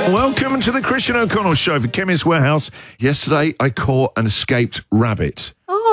Welcome to the Christian O'Connell Show for Chemist Warehouse. Yesterday, I caught an escaped rabbit.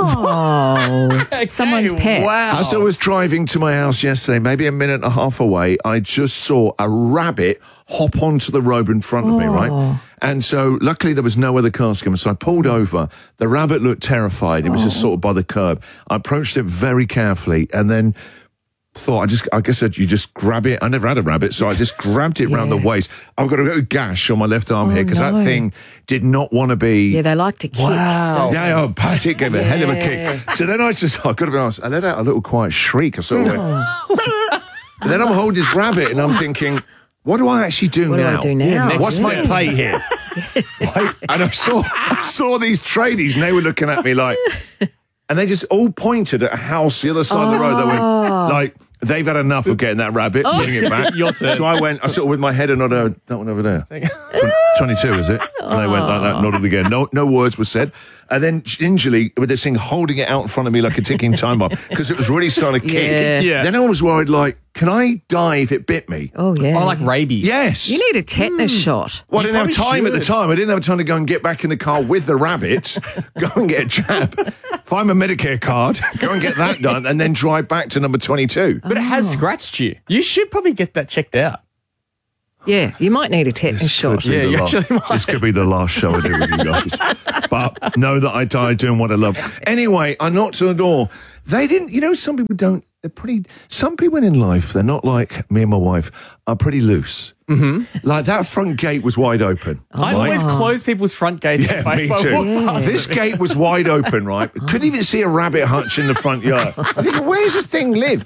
Oh, someone's pet. Wow. As I was driving to my house yesterday, maybe a minute and a half away, I just saw a rabbit hop onto the road in front of me, right? And so luckily there was no other cars coming, so I pulled over. The rabbit looked terrified. It was just sort of by the curb. I approached it very carefully and then thought, I guess you just grab it. I never had a rabbit, so I just grabbed it round the waist. I've got a gash on my left arm here because that thing did not want to be. Yeah, they like to kick. Don't they? Yeah, Pat, it gave me a hell of a kick. So then I got to be honest, I let out a little quiet shriek. I sort of went. And then I'm holding this rabbit and I'm thinking, what do I actually do What now? do I do now? Yeah, What's my play here? Right? And I saw these tradies and they were looking at me like, and they just all pointed at a house the other side of the road. They went like, they've had enough of getting that rabbit, getting it back. Your turn. So I sort of with my head and nodded, that one over there. 22, is it? And they went like that, nodded again. No words were said. And then gingerly, with this thing holding it out in front of me like a ticking time bomb, because it was really starting to kick. Yeah. Then I was worried, like, can I die if it bit me? Oh, yeah. Oh, like rabies. Yes. You need a tetanus shot. Well, I didn't have probably time at the should. time. I didn't have time to go and get back in the car with the rabbit, go and get a jab, find my Medicare card, go and get that done, and then drive back to number 22. But it has scratched you. You should probably get that checked out. Yeah, you might need a tetanus shot. Yeah, you actually might. This could be the last show I do with you guys. But know that I died doing what I love. Anyway, I knocked on the door. They didn't, some people don't, some people in life, they're not like me and my wife, are pretty loose. Mm-hmm. Like that front gate was wide open. I always close people's front gates. Yeah, if I me walk too. past This them. gate was wide open, right? Couldn't even see a rabbit hutch in the front yard. I think, where's this thing live?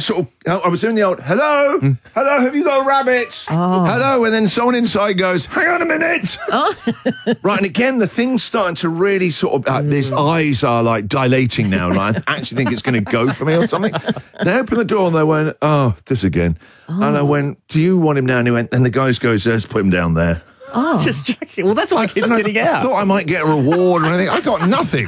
I was doing the old, hello, have you got a rabbit? Hello, and then someone inside goes, hang on a minute. Right, and again, the thing's starting to really sort of, his eyes are like dilating now. Like, I actually think it's going to go for me or something. They opened the door and they went, oh, this again. And I went, do you want him now? And he went, and the guy goes, let's put him down there. Just checking. Well, that's why keeps And getting I out. thought I might get a reward or anything. I got nothing.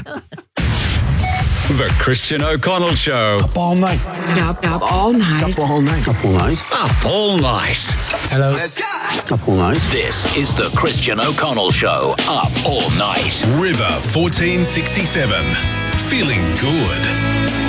The Christian O'Connell Show. Up all night. Up all night. Up all night. Up all night. Up all night. Hello. Up all night. This is the Christian O'Connell Show, up all night. River 1467. Feeling good.